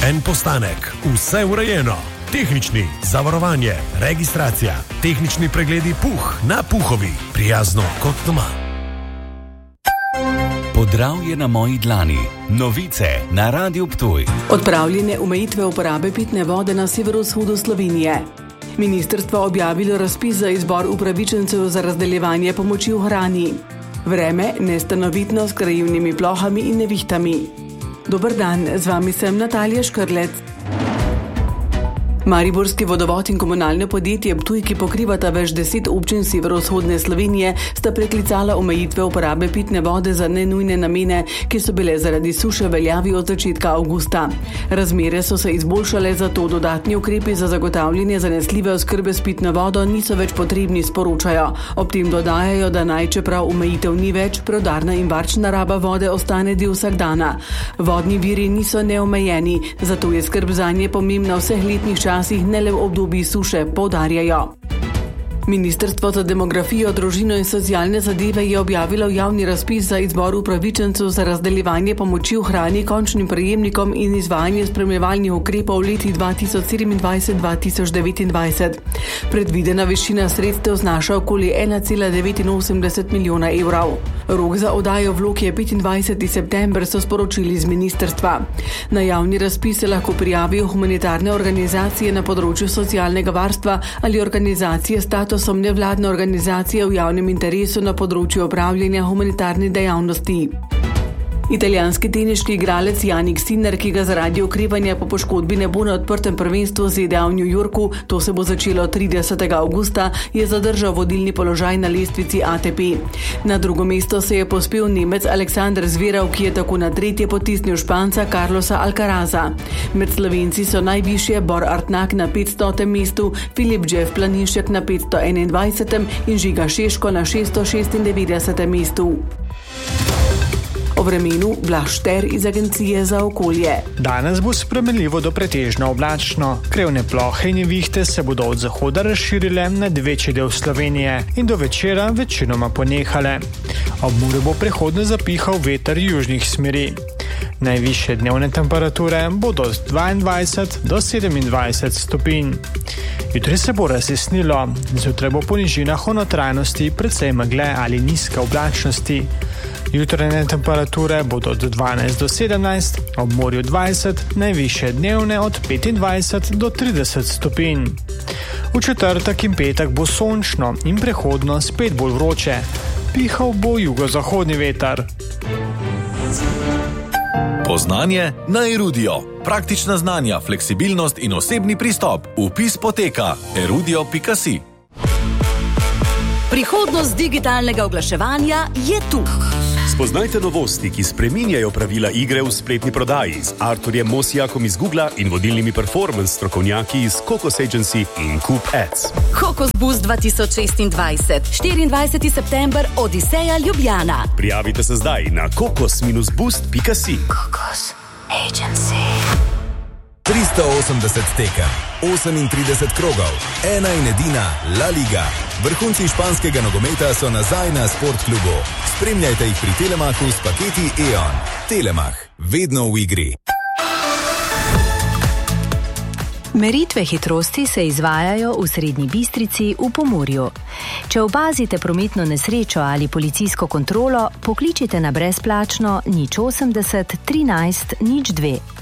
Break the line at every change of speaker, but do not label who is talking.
En postanek, vse urejeno. Tehnični, zavarovanje, registracija, tehnični pregledi Puh na Puhovi. Prijazno kot doma.
Podravje na moji dlani. Novice na Radiu Ptuj.
Odpravljene omejitve uporabe pitne vode na severovzhodu Slovenije. Ministrstvo objavilo razpis za izbor upravičencev za razdeljevanje pomoči v hrani. Vreme nestanovitno s krajevnimi plohami in nevihtami. Dober dan, z vami sem Natalija Škrlec. Mariborski vodovod in komunalno podjetje Ptuj, ki pokrivata več 10 občin severovzhodne Slovenije, sta preklicala omejitve uporabe pitne vode za nenujne namene, ki so bile zaradi suše veljavi od začetka avgusta. Razmere so se izboljšale, zato dodatni ukrepi za zagotavljanje zanesljive oskrbe s pitno vodo niso več potrebni, sporočajo. Ob tem dodajajo, da naj, čeprav omejitev ni več, prodarna in varčna raba vode ostane del vsakdana. Vodni viri niso neomejeni, zato je skrb zanje pomembna v vseh letnih časih, ne le v obdobju suše, poudarjajo. Ministrstvo za demografijo, družino in socialne zadeve je objavilo javni razpis za izbor upravičencev za razdeljevanje pomoči v hrani končnim prejemnikom in izvajanje spremljevalnih ukrepov v letih 2027-2029. Predvidena višina sredstev znaša okoli 1,89 milijona evrov. Rok za oddajo vlog je 25. september, so sporočili z ministrstva. Na javni razpis se lahko prijavijo humanitarne organizacije na področju socialnega varstva ali organizacije statusom nevladne organizacije v javnem interesu na področju opravljanja humanitarne dejavnosti. Italijanski teniški igralec Jannik Sinner, ki ga zaradi okrevanja po poškodbi ne bo na odprtem prvenstvu ZDA v New Yorku, to se bo začelo 30. avgusta, je zadržal vodilni položaj na lestvici ATP. Na drugo mesto se je povzpel Nemec Aleksander Zverev, ki je tako na tretje potisnil Španca Carlosa Alcaraza. Med Slovenci so najvišje Bor Artnak na 500. mestu, Filip Jeff Planinšek na 521. in Žiga Šeško na 696. mestu. O vremenu Blaž Šter iz Agencije za okolje.
Danes bo spremenljivo do pretežno oblačno. Krevne plohe in nevihte se bodo od zahoda razširile nad večji del Slovenije in do večera večinoma ponehale. Ob Muri bo prehodno zapihal veter južnih smeri. Najvišje dnevne temperature bodo z 22 do 27 stopinj. Jutri se bo razjasnilo, zjutraj bo po nižinah v notranjosti precej megle ali nizke oblačnosti. Jutranje temperature bodo od 12 do 17, ob morju 20, najvišje dnevne od 25 do 30 stopinj. V četrtek in petek bo sončno in prehodno spet bolj vroče. Pihal bo jugozahodni veter.
Poznanje na Erudio. Praktična znanja, fleksibilnost in osebni pristop. Vpis poteka erudio.si.
Prihodnost digitalnega oglaševanja je tu.
Spoznajte novosti, ki spreminjajo pravila igre v spletni prodaji z Arturjem Mosijakom iz Googla in vodilnimi performance strokovnjaki iz Kokos Agency in Coop Ads.
Kokos Boost 2026, 24. september, Odiseja Ljubljana.
Prijavite se zdaj na kokos-boost.si.
Kokos Agency.
380 tekem, 38 krogov, ena in edina La Liga. Vrhunci španskega nogometa so nazaj na Sportklubu. Spremljajte jih pri Telemachu s paketi E.ON. Telemach, vedno v igri.
Meritve hitrosti se izvajajo v Srednji Bistrici v Pomurju. Če opazite prometno nesrečo ali policijsko kontrolo, pokličite na brezplačno 080 13 02.